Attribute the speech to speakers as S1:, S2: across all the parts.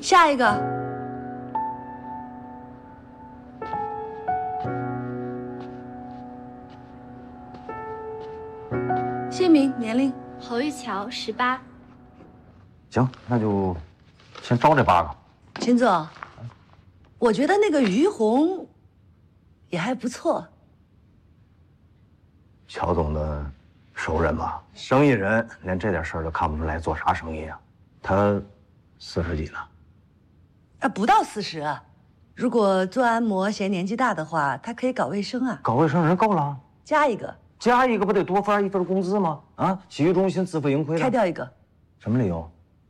S1: 下一个。姓名、年龄。
S2: 侯玉桥，18。
S3: 行，那就先招这8个。
S1: 秦总，我觉得那个于红也还不错。
S3: 乔总的熟人嘛，生意人连这点事儿都看不出来，做啥生意啊？他40几了。
S1: 不到40。如果做按摩嫌年纪大的话，他可以搞卫生啊。
S3: 搞卫生人够了，
S1: 加一个。
S3: 加一个不得多发1份工资吗？啊，洗浴中心自负盈亏的。
S1: 开掉一个。
S3: 什么理由？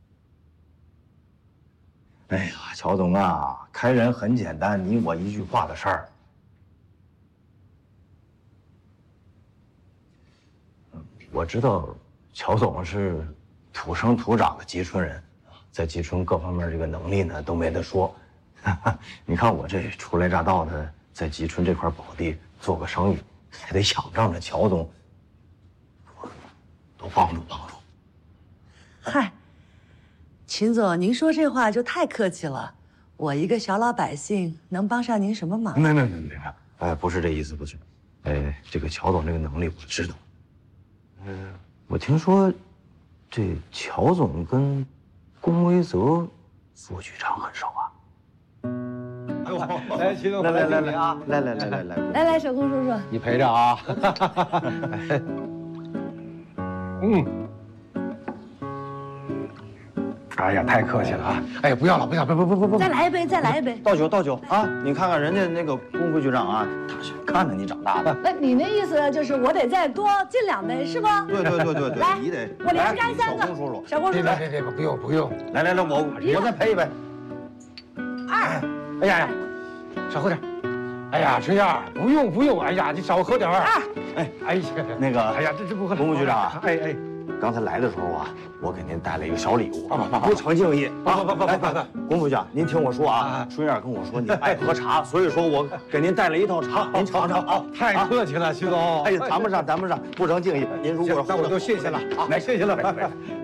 S3: 哎呀，乔总啊，开人很简单，你我一句话的事儿。我知道乔总是土生土长的吉春人，在吉春各方面这个能力呢都没得说。你看我这初来乍到的，在吉春这块宝地做个生意，还得仰仗着乔总多帮助帮助。
S1: 嗨，秦总，您说这话就太客气了。我一个小老百姓能帮上您什么忙？
S3: 没，哎，不是这意思，不是。这个乔总这个能力我知道。我听说这乔总跟龚维泽副局长很熟啊。
S4: 哎呦，来，秦总，
S3: 来啊！
S1: 来，小龚叔叔，
S4: 你陪着啊。哎呀，太客气了啊！哎呀，不要了，不，
S1: 再来一杯。
S3: 倒酒啊！你看看人家那个龚副局长啊，他是看着你长大的。
S1: 那你那意思就是我得再多进2杯，是不？
S3: 对，
S1: 来，
S3: 你得
S1: 我连干3个。小龚叔叔，
S4: 别，不用。
S3: 来，我再陪一杯。
S1: 2。
S4: 哎呀，少喝点。哎呀，春燕，不用。哎呀，你少喝点。
S1: 2。
S4: 哎呀，
S3: 那个，
S4: 哎呀，这不喝。
S3: 龚副局长啊，
S4: 哎。
S3: 刚才来的时候啊，我给您带了一个小礼物，
S4: 不
S3: 不成敬意啊！
S4: 不，
S3: 龚副局长，您听我说啊，春燕跟我说你爱喝茶，所以说我给您带了一套茶，您尝尝啊！
S4: 太客气了，徐总。
S3: 哎呀，谈不上，不成敬意。您如果
S4: 那我就谢谢了啊，来，谢谢了。